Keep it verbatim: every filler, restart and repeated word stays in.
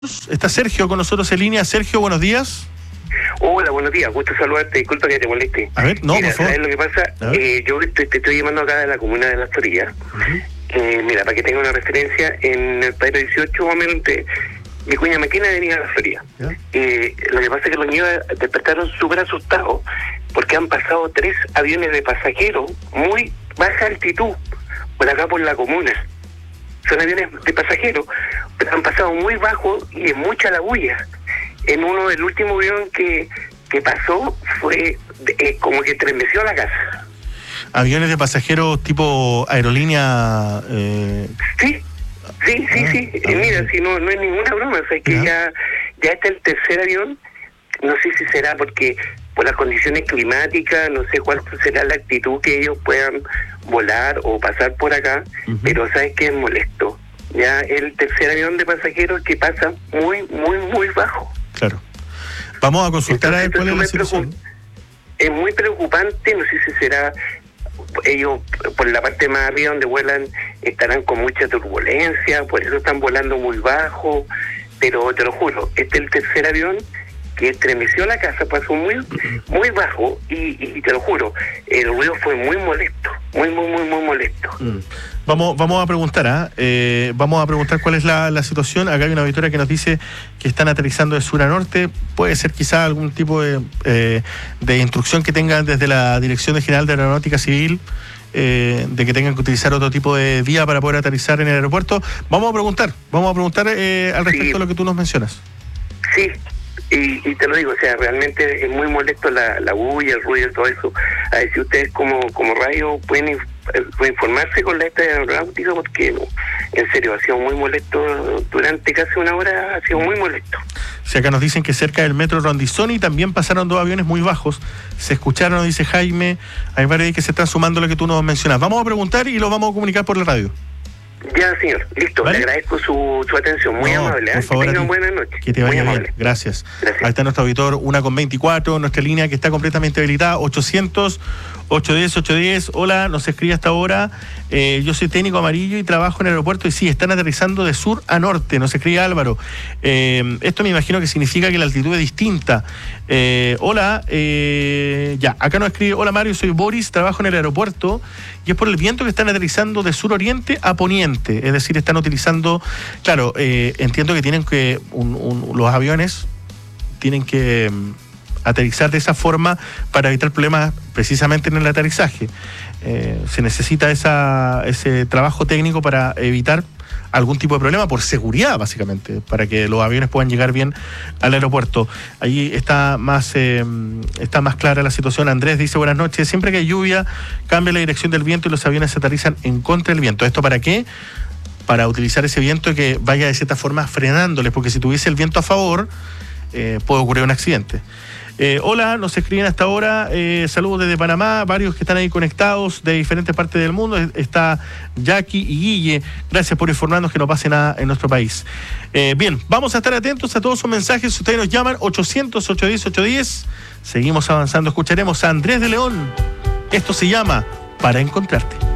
Está Sergio con nosotros en línea. Sergio, buenos días. Hola, buenos días, gusto saludarte, disculpa que te moleste. A ver, no, mira, por favor. ¿sabes lo que pasa? Eh, yo te, te estoy llamando acá de la comuna de La Florida. Uh-huh. eh, mira, para que tenga una referencia, en el Padre dieciocho, más o menos, de mi cuña Maquina venía a La Florida. Eh, lo que pasa es que los niños despertaron súper asustados porque han pasado tres aviones de pasajeros muy baja altitud por acá por la comuna. Son aviones de pasajeros, pero han pasado muy bajo y es mucha la bulla. En uno del último avión que, que pasó fue eh, como que estremeció la casa. ¿Aviones de pasajeros tipo aerolínea? Eh... Sí, sí, sí, ah, sí. Ah, eh, mira, si no, no es ninguna broma, o sea, es que ¿ya? ya ya está el tercer avión. No sé si será porque por las condiciones climáticas, no sé cuál será la actitud que ellos puedan volar o pasar por acá, uh-huh. pero sabes que es molesto. Ya el tercer avión de pasajeros que pasa muy, muy, muy bajo. Claro. Vamos a consultar Entonces, a ver cuál es la situación. Es muy preocupante, no sé si será ellos por la parte más arriba donde vuelan estarán con mucha turbulencia, por eso están volando muy bajo, pero te lo juro, este es el tercer avión que estremeció la casa, pasó muy muy bajo y, y te lo juro, el ruido fue muy molesto, muy, muy, muy, muy molesto. Mm. Vamos vamos a preguntar, ¿eh? Eh, vamos a preguntar cuál es la, la situación. Acá hay una auditoría que nos dice que están aterrizando de sur a norte. Puede ser quizá algún tipo de, eh, de instrucción que tengan desde la Dirección General de Aeronáutica Civil, eh, de que tengan que utilizar otro tipo de vía para poder aterrizar en el aeropuerto. Vamos a preguntar, vamos a preguntar eh, al respecto sí. de lo que tú nos mencionas. Sí. Y, y te lo digo, o sea, realmente es muy molesto la, la bulla, el ruido y todo eso. A ver si ustedes como, como radio pueden informarse con la esta aeronáutica, porque en serio ha sido muy molesto durante casi una hora, ha sido muy molesto. Si acá nos dicen que cerca del metro Rondizoni también pasaron dos aviones muy bajos, se escucharon, nos dice Jaime, hay varios ahí que se están sumando a lo que tú nos mencionas. Vamos a preguntar y lo vamos a comunicar por la radio. Ya, señor. Listo. ¿Vale? Le agradezco su, su atención. Muy no, amable. ¿eh? Por favor, que tengan buenas noches. Que te vaya bien. Gracias. Gracias. Ahí está nuestro auditor, una con veinticuatro, nuestra línea que está completamente habilitada, ochocientos, ochocientos diez, ochocientos diez. Hola, nos escribe hasta ahora. Eh, yo soy técnico amarillo y trabajo en el aeropuerto y sí, están aterrizando de sur a norte. Nos escribe Álvaro. Eh, esto me imagino que significa que la altitud es distinta. Eh, hola, eh, ya, acá nos escribe, hola Mario, soy Boris, trabajo en el aeropuerto y es por el viento que están aterrizando de sur oriente a poniente. Es decir, están utilizando, claro, eh, entiendo que tienen que, un, un, los aviones tienen que um, aterrizar de esa forma para evitar problemas precisamente en el aterrizaje. Eh, se necesita esa, ese trabajo técnico para evitar algún tipo de problema por seguridad, básicamente, para que los aviones puedan llegar bien al aeropuerto. Ahí está más eh, está más clara la situación. Andrés dice, buenas noches, siempre que hay lluvia, cambia la dirección del viento y los aviones se aterrizan en contra del viento. ¿Esto para qué? Para utilizar ese viento que vaya de cierta forma frenándoles, porque si tuviese el viento a favor, eh, puede ocurrir un accidente. Eh, hola, nos escriben hasta ahora, eh, saludos desde Panamá, varios que están ahí conectados de diferentes partes del mundo, está Jackie y Guille, gracias por informarnos que no pase nada en nuestro país. Eh, bien, vamos a estar atentos a todos sus mensajes, ustedes nos llaman ochocientos, ochocientos diez, ochocientos diez, seguimos avanzando, escucharemos a Andrés de León, esto se llama Para Encontrarte.